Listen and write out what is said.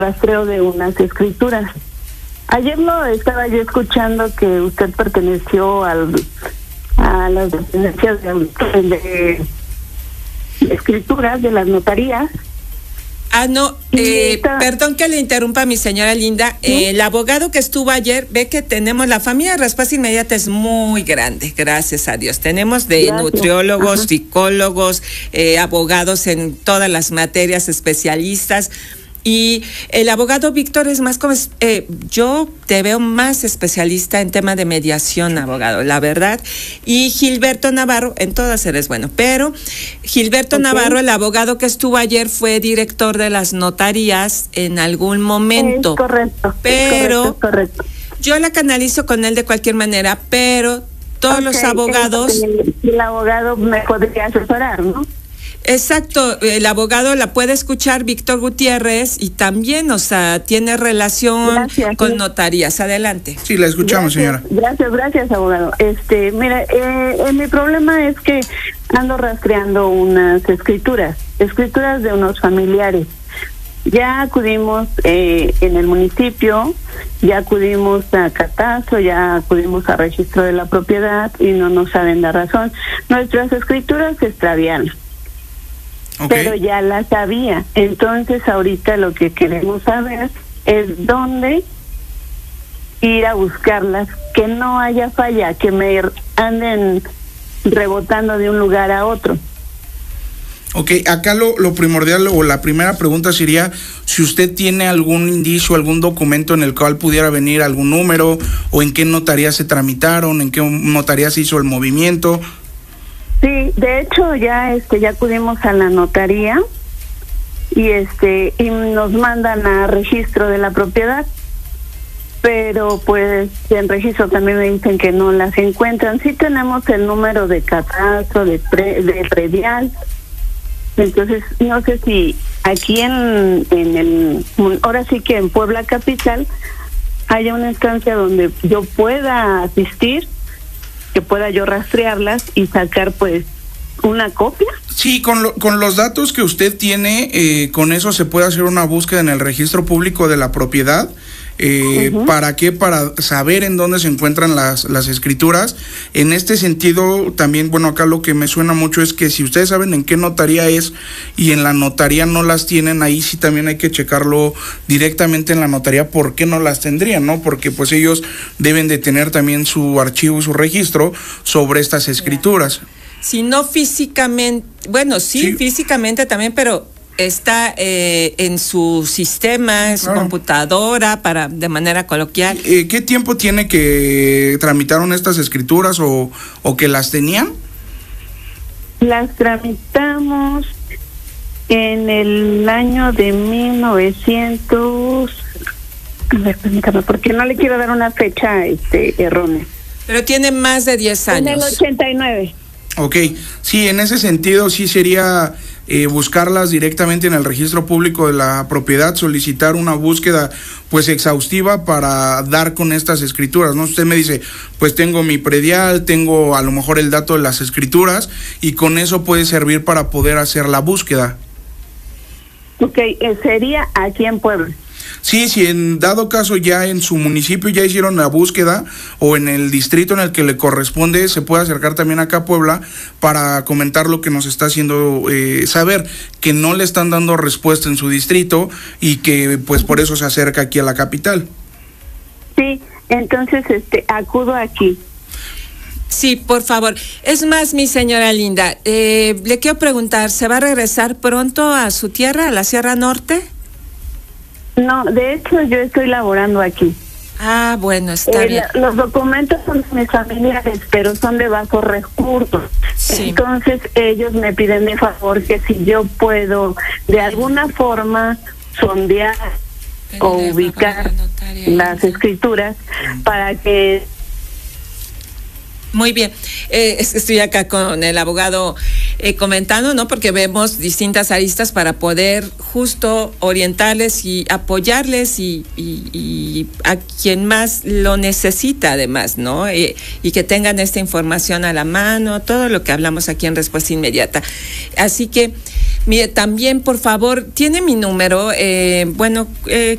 rastreo de unas escrituras. Ayer lo estaba yo escuchando que usted perteneció a las dependencias de escrituras de las notarías. No, perdón que le interrumpa, mi señora linda. ¿Sí? El abogado que estuvo ayer, ve que tenemos, la familia de Respuesta Inmediata es muy grande, gracias a Dios. Tenemos nutriólogos, psicólogos, abogados en todas las materias, especialistas. Y el abogado Víctor es más como, yo te veo más especialista en tema de mediación, abogado, la verdad. Y Gilberto Navarro, en todas eres bueno, pero Gilberto Navarro, el abogado que estuvo ayer, fue director de las notarías en algún momento. Es correcto. Pero correcto. Yo la canalizo con él de cualquier manera, pero todos los abogados... El abogado me podría asesorar, ¿no? Exacto, el abogado la puede escuchar, Víctor Gutiérrez, y también, o sea, tiene relación con notarías. Adelante. Sí, la escuchamos, señora. Gracias, abogado. Mira, mi problema es que ando rastreando unas escrituras de unos familiares. Ya acudimos en el municipio, ya acudimos a catastro, ya acudimos a registro de la propiedad y no nos saben la razón. Nuestras escrituras se extraviaron. Pero ya las había. Entonces ahorita lo que queremos saber es dónde ir a buscarlas, que no haya falla, que me anden rebotando de un lugar a otro. Acá lo primordial o la primera pregunta sería si usted tiene algún indicio, algún documento en el cual pudiera venir algún número, o en qué notaría se tramitaron, en qué notaría se hizo el movimiento. Sí, de hecho ya acudimos a la notaría y nos mandan a registro de la propiedad, pero pues en registro también me dicen que no las encuentran. Sí tenemos el número de catastro, de predial. Entonces no sé si aquí ahora sí que en Puebla capital haya una instancia donde yo pueda asistir, que pueda yo rastrearlas y sacar pues una copia. Sí, con los datos que usted tiene, con eso se puede hacer una búsqueda en el registro público de la propiedad. ¿Para qué? Para saber en dónde se encuentran las escrituras. En este sentido, también, bueno, acá lo que me suena mucho es que si ustedes saben en qué notaría es y en la notaría no las tienen, ahí sí también hay que checarlo directamente en la notaría por qué no las tendrían, ¿no? Porque pues ellos deben de tener también su archivo, su registro sobre estas escrituras. Si no físicamente, bueno, sí, físicamente también, pero está en su sistema, en su computadora, de manera coloquial. ¿Qué tiempo tiene que tramitaron estas escrituras o que las tenían? Las tramitamos en el año de 1900. A ver, permítame, porque no le quiero dar una fecha errónea. Pero tiene más de 10 años. En el 89. Sí, en ese sentido sí sería buscarlas directamente en el registro público de la propiedad, solicitar una búsqueda pues exhaustiva para dar con estas escrituras, ¿no? Usted me dice, pues tengo mi predial, tengo a lo mejor el dato de las escrituras y con eso puede servir para poder hacer la búsqueda. Sería aquí en Puebla. Sí, si en dado caso ya en su municipio ya hicieron la búsqueda o en el distrito en el que le corresponde, se puede acercar también acá a Puebla para comentar lo que nos está haciendo saber, que no le están dando respuesta en su distrito y que pues por eso se acerca aquí a la capital. Sí, entonces acudo aquí. Sí, por favor. Es más, mi señora linda, le quiero preguntar, ¿se va a regresar pronto a su tierra, a la Sierra Norte? No, de hecho yo estoy laborando aquí. Ah, bueno, está bien. Los documentos son de mis familiares, pero son de bajos recursos. Sí. Entonces ellos me piden de favor que si yo puedo de alguna forma sondear o ubicar las escrituras para que... Muy bien, estoy acá con el abogado comentando, ¿no? Porque vemos distintas aristas para poder justo orientarles y apoyarles y a quien más lo necesita además, ¿no? Y que tengan esta información a la mano, todo lo que hablamos aquí en Respuesta Inmediata. Así que, mire, también por favor, tiene mi número,